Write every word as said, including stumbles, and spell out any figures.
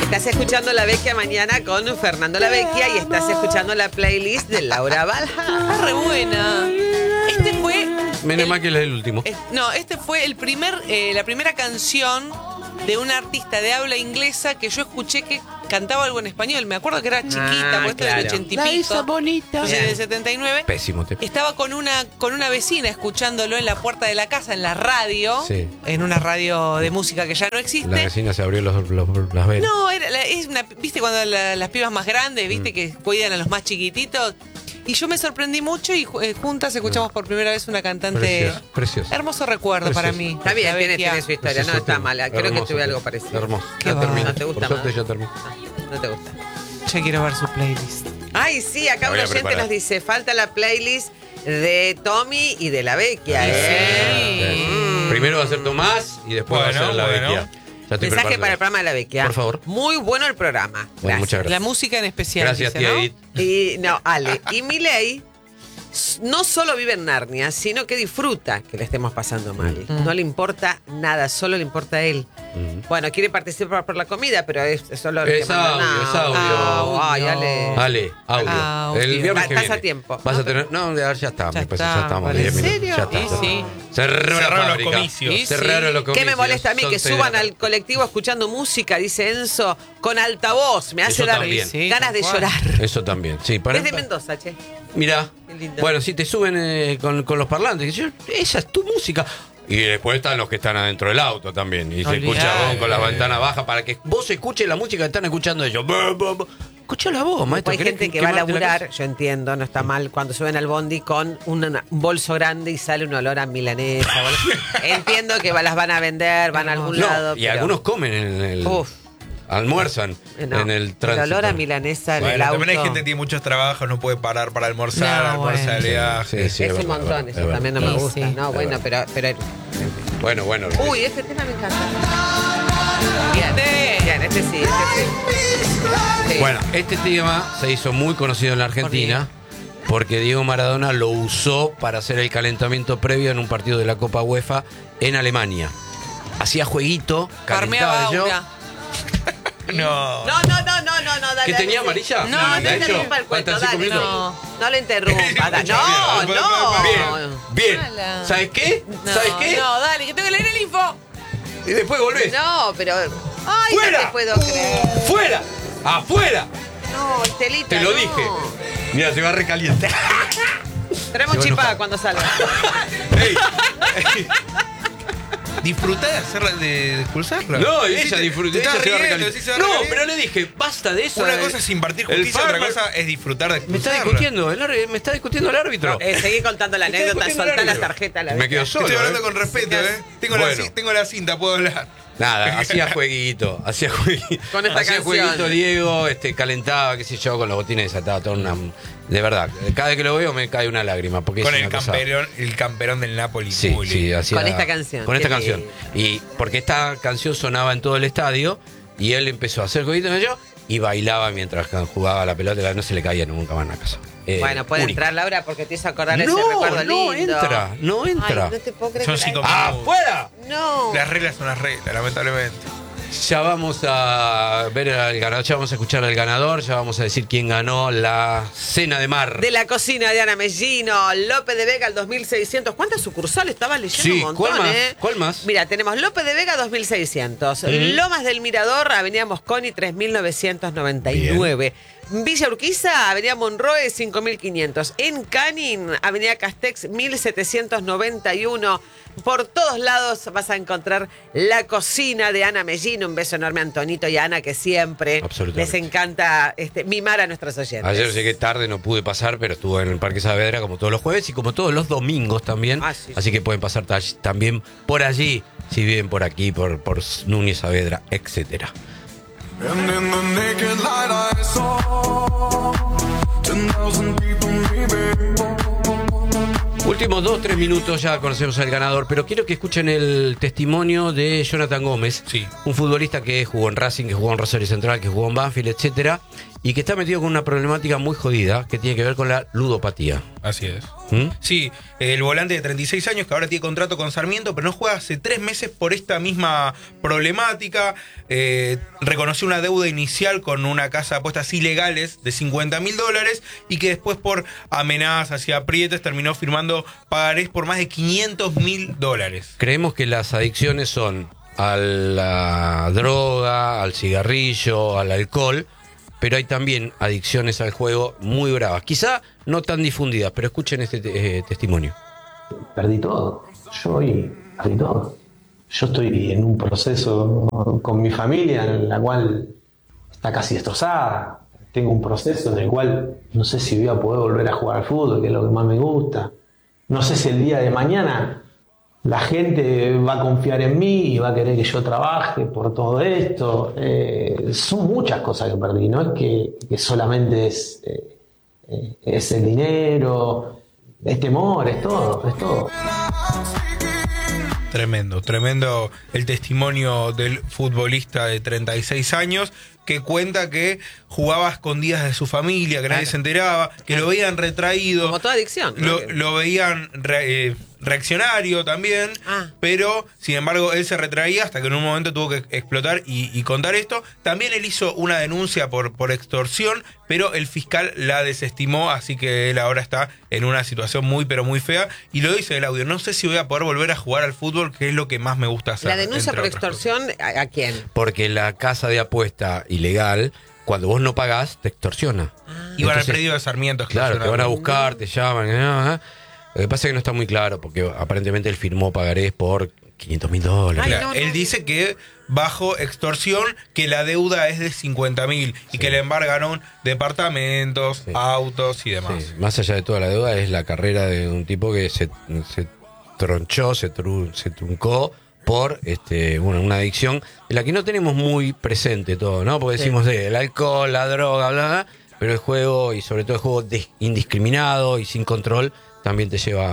Estás escuchando La Vecchia mañana con Fernando La Vecchia y estás escuchando la playlist de Laura Balja. Está re buena. Este fue... Menos el- mal que es el último. eh, no, este fue el primer, eh, la primera canción de una artista de habla inglesa que yo escuché que cantaba algo en español. Me acuerdo que era chiquita, Ah, puesta claro. del ochenta y La pico. Isa bonita. Yo soy del setenta y nueve. Pésimo tema. Estaba con una, con una vecina escuchándolo en la puerta de la casa, en la radio. Sí. En una radio de música que ya no La existe. vecina se abrió los, los- las venas. No, era, la- es una, viste cuando la- las pibas más grandes, viste, que cuidan a los más chiquititos. Y yo me sorprendí mucho y eh, juntas escuchamos por primera vez una cantante. Precioso, precioso. Hermoso recuerdo Precioso. para mí. Está bien, La tiene, Vecchia. tiene su historia, no Precioso está tema. mala. Creo que Hermoso tuve tema. algo parecido. Hermoso. Qué Ya va. termino. ¿No te gusta Por suerte más? ya termino. No te gusta. Yo quiero ver su playlist. Ay, sí, acá La un voy a oyente preparar. nos dice, falta la playlist de Tommy y de La Vecchia. ¿eh? Sí. Mm. Primero va a ser Tomás y después Bueno, va a ser la bueno. Vecchia. Ya estoy Mensaje preparando. para el programa de La Vecchia. Por favor. Muy bueno el programa. Bueno, Gracias. muchas gracias. La música en especial. Gracias, dice, tía ¿no? Edith. Y no, Ale. Y Milei no solo vive en Narnia, sino que disfruta que le estemos pasando mal. Mm. No le importa nada, solo le importa a él. Mm. Bueno, quiere participar por la comida, pero es, es solo Es que manda- audio, es audio. Audio. Ay, Ale. Ale, audio. Audio. El viernes Va- que estás viene. a tiempo. Vas a tener. No, ya ya está. Ya me parece, está, ya estamos. ¿en diez minutos. serio? Ya está. Sí, ya está. sí. Cerró la Cerraron los fábrica. comicios. Sí, Cerraron los ¿Qué comicios. me molesta a mí? Son Que seis de suban la al tarde. colectivo escuchando música, dice Enzo, con altavoz. Me hace Eso dar también. Sí, ganas tal de cual. llorar. Eso también. Sí, para. Es de Mendoza, che. Mirá. Qué lindo. Bueno, si te suben eh, con, con los parlantes. Yo, esa es tu música. Y después están los que están adentro del auto también. Y se Olvidate. escucha vos con las ventanas bajas para que vos escuches la música que están escuchando ellos. Escucha la voz, maestro. Hay ¿Querés gente que va a quemarte la laburar, casa? yo entiendo, no está mal, cuando suben al bondi con un, un bolso grande y sale un olor a milanesa. Bueno, entiendo que va- las van a vender, van a algún No, lado. y pero- algunos comen en el. Uf. Almuerzan No, en el tránsito. olor a milanesa en el Bueno, auto. también hay gente que tiene muchos trabajos, no puede parar para almorzar, No, almorzar bueno. de viaje. Sí, sí, es un verdad, montón, verdad, eso es también no verdad. me Sí, gusta. sí. No, Es bueno, verdad. pero, pero. Bueno, bueno. Uy, este tema me encanta. Bien, Este. bien, este sí, este sí. Sí. Bueno, este tema se hizo muy conocido en la Argentina porque Diego Maradona lo usó para hacer el calentamiento previo en un partido de la Copa UEFA en Alemania. Hacía jueguito, Carmeaba calentaba yo. aura. No. No, no, no, no, no, no, dale. ¿Qué dale, tenía sí. amarilla? No, ¿La no ha hecho? interrumpa el cuento, ¿Faltan cinco dale. minutos? No, no le interrumpa. da- No, Mucha no. Bien, bien. Mala. ¿Sabes qué? No, ¿Sabes qué? No, dale, que tengo que leer el info. Y después volvés. No, pero. Ay, ¡Fuera! no te puedo creer. ¡Fuera! ¡Afuera! No, Estelita. Te lo no. dije. Mira, se va recaliente. Traemos Se va a chipá enojar. cuando salga. Ey, ey. ¿Disfrutá de hacerla, de, de expulsarla? No, Sí, ella te- disfrutó. te ella estás se va riendo, recaliente. sí se va No, recaliente. pero le dije, basta de eso. Una eh. cosa es impartir El justicia, otra fármaco- cosa es disfrutar de Me está expulsarla. discutiendo, el árbitro- me está discutiendo el árbitro. Eh, seguí contando la Está anécdota, discutiendo soltá el la árbitro. tarjeta. La Me quedo vez. solo. Estoy hablando eh. con respeto, ¿eh? Tengo, la, Bueno. ci- tengo la cinta, puedo hablar. Nada, hacía jueguito, hacía jueguito. Con esta hacía canción. jueguito, Diego, este, calentaba, qué sé yo, con los botines desatados, toda una. De verdad, cada vez que lo veo me cae una lágrima. Porque Con es el una cosa- camperón, el camperón del Napoli. Sí, muy sí, lindo. hacía- Con esta canción, Con esta qué canción. lindo. Y porque esta canción sonaba en todo el estadio y él empezó a hacer jueguito con yo y bailaba mientras jugaba la pelota, no se le caía nunca más en la casa. Eh, Bueno, puede único. entrar Laura porque te hizo acordar ese No, recuerdo no lindo. entra, no entra. Ay, no te puedo creer. Son que la- cinco ¡Afuera! No. Las reglas son las reglas, lamentablemente. Ya vamos a ver al ganador, ya vamos a escuchar al ganador, ya vamos a decir quién ganó la cena de mar. De la cocina de Ana Mellino, López de Vega, el dos mil seiscientos. ¿Cuántas sucursales? Estabas leyendo Sí, un montón, ¿cuál más? ¿eh? ¿Cuál más? Mira, tenemos López de Vega, dos mil seiscientos. Mm. Lomas del Mirador, Avenida Mosconi, tres mil novecientos noventa y nueve. Villa Urquiza, Avenida Monroe, cinco mil quinientos. En Canin, Avenida Castex, mil setecientos noventa y uno. Por todos lados vas a encontrar la cocina de Ana Mellino. Un beso enorme a Antonito y a Ana, que siempre Absolutamente. les encanta este, mimar a nuestros oyentes. Ayer llegué tarde, no pude pasar, pero estuve en el Parque Saavedra como todos los jueves y como todos los domingos también. Ah, sí, Así sí. que pueden pasar ta- también por allí, si viven por aquí, por, por Núñez Saavedra, etcétera. And in the naked light I saw ten thousand people leaving. Últimos dos, tres minutos ya conocemos al ganador, pero quiero que escuchen el testimonio de Jonathan Gómez, Sí. un futbolista que jugó en Racing, que jugó en Rosario Central, que jugó en Banfield, etcétera, y que está metido con una problemática muy jodida que tiene que ver con la ludopatía. Así es. ¿Mm? Sí, el volante de treinta y seis años que ahora tiene contrato con Sarmiento, pero no juega hace tres meses por esta misma problemática. Eh, reconoció una deuda inicial con una casa de apuestas ilegales de cincuenta mil dólares y que después por amenazas y aprietes terminó firmando pagarés por más de quinientos mil dólares. Creemos que las adicciones son a la droga, al cigarrillo, al alcohol, pero hay también adicciones al juego muy bravas. Quizá no tan difundidas, pero escuchen este eh, testimonio. Perdí todo. Yo hoy perdí todo. Yo estoy en un proceso con mi familia en la cual está casi destrozada. Tengo un proceso en el cual no sé si voy a poder volver a jugar al fútbol, que es lo que más me gusta. No sé si el día de mañana la gente va a confiar en mí y va a querer que yo trabaje por todo esto. Eh, son muchas cosas que perdí, no es que, que solamente es, eh, eh, es el dinero, es temor, es todo, es todo. Tremendo, tremendo el testimonio del futbolista de treinta y seis años que cuenta que jugaba a escondidas de su familia, que nadie Claro. se enteraba, que lo veían retraído. Como toda adicción, ¿no? Lo, lo veían re- eh, reaccionario también, Ah. pero sin embargo él se retraía hasta que en un momento tuvo que explotar y, y contar esto. También él hizo una denuncia por, por extorsión, pero el fiscal la desestimó, así que él ahora está en una situación muy pero muy fea. Y lo dice el audio, no sé si voy a poder volver a jugar al fútbol, que es lo que más me gusta hacer. La denuncia entre por otras extorsión, ¿a, a quién? Porque la casa de apuesta ilegal, cuando vos no pagás, te extorsiona. cosas. Iban al Entonces, predio de Sarmiento. Claro, te van a extorsionando. buscar, te llaman. ah, ah. Lo que pasa es que no está muy claro, porque aparentemente él firmó pagarés por quinientos mil dólares. Ay, Claro, no, no. Él dice que bajo extorsión, que la deuda es de cincuenta mil y que le embargaron departamentos, Sí. autos y demás. Sí, más allá de toda la deuda, es la carrera de un tipo que se, se tronchó, se, tru- se truncó por este, bueno, una adicción en la que no tenemos muy presente todo, ¿no? Porque Sí. decimos eh, el alcohol, la droga, bla, bla, pero el juego, y sobre todo el juego des- indiscriminado y sin control, también te lleva